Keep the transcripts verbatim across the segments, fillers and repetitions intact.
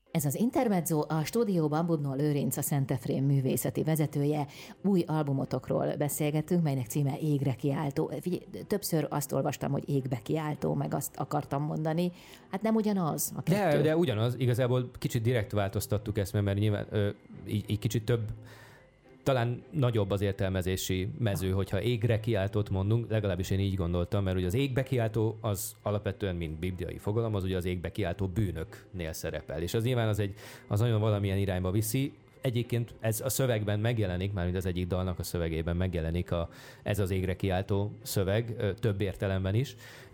Ez az Intermezzo, a stúdióban Budnó Lőrinc, a Szent-Efrém művészeti vezetője. Új albumotokról beszélgetünk, melynek címe Égre kiáltó. Figyelj, többször azt olvastam, hogy égbe kiáltó, meg azt akartam mondani. Hát nem ugyanaz a kettő. De, de ugyanaz. Igazából kicsit direkt változtattuk ezt, mert nyilván ö, így, így kicsit több, talán nagyobb az értelmezési mező, hogyha égre kiáltót mondunk, legalábbis én így gondoltam, mert ugye az égbe kiáltó az alapvetően, mint bibliai fogalom, az ugye az égbe kiáltó bűnöknél szerepel. És az nyilván az, egy, az nagyon valamilyen irányba viszi. Egyébként ez a szövegben megjelenik, mármint az egyik dalnak a szövegében megjelenik a, ez az égre kiáltó szöveg, több értelemben is,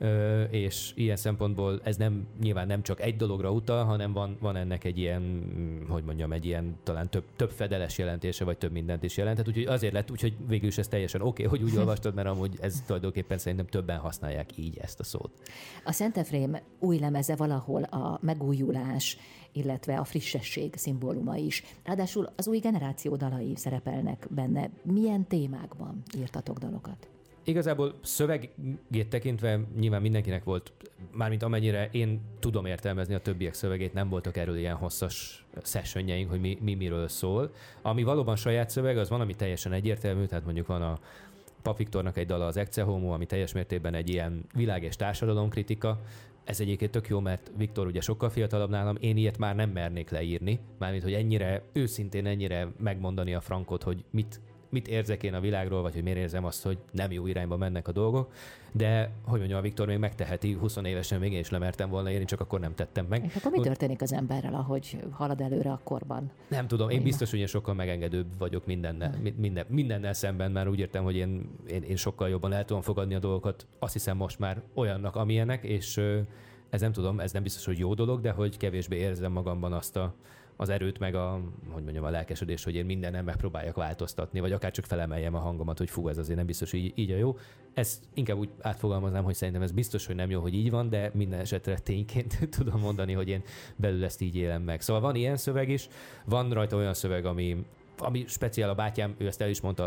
és ilyen szempontból ez nem, nyilván nem csak egy dologra utal, hanem van, van ennek egy ilyen, hogy mondjam, egy ilyen talán több, több fedeles jelentése, vagy több mindent is jelenthet, úgyhogy azért lett, úgyhogy végül is ez teljesen oké, okay, hogy úgy olvastad, mert amúgy ez tulajdonképpen szerintem többen használják így ezt a szót. A Szent-Efrém új lemeze valahol a megújulás, illetve a frissesség szimbóluma is. Ráadásul az új generáció dalai szerepelnek benne. Milyen témákban írtatok dalokat? Igazából szövegét tekintve nyilván mindenkinek volt, mármint amennyire én tudom értelmezni a többiek szövegét, nem voltak erről ilyen hosszas sessionjeink, hogy mi, mi miről szól. Ami valóban saját szöveg, az van, ami teljesen egyértelmű, tehát mondjuk van a Pap Viktornak egy dala, az Ecce Homo, ami teljes mértékben egy ilyen világ- és társadalomkritika. Ez egyébként tök jó, mert Viktor ugye sokkal fiatalabb nálam, én ilyet már nem mernék leírni, mármint, hogy ennyire, őszintén ennyire megmondani a frankot, hogy mit, mit érzek én a világról, vagy hogy miért érzem azt, hogy nem jó irányba mennek a dolgok, de hogy mondjam, a Viktor még megteheti, húsz évesen még én is lemertem volna írni, csak akkor nem tettem meg. És akkor mi történik az emberrel, ahogy halad előre a korban? Nem tudom, én biztos, hogy én sokkal megengedőbb vagyok mindennel, minden, mindennel szemben, már úgy értem, hogy én, én, én sokkal jobban el tudom fogadni a dolgokat, azt hiszem most már olyannak, amilyenek, és ez nem tudom, ez nem biztos, hogy jó dolog, de hogy kevésbé érzem magamban azt a, az erőt, meg a, hogy mondjam, a lelkesedés, hogy én mindennem megpróbáljak változtatni, vagy akár csak felemeljem a hangomat, hogy fú, ez azért nem biztos, hogy így, így a jó. Ezt inkább úgy átfogalmaznám, hogy szerintem ez biztos, hogy nem jó, hogy így van, de minden esetre tényként tudom mondani, hogy én belül ezt így élem meg. Szóval van ilyen szöveg is, van rajta olyan szöveg, ami, ami speciál a bátyám, ő ezt el is mondta